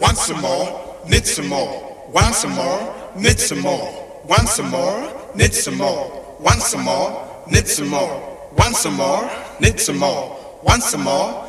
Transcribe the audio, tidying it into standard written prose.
want some more, need some more, want some more, need some more, want some more, need some more, want some more, need some more, want some more, need some more, want some more.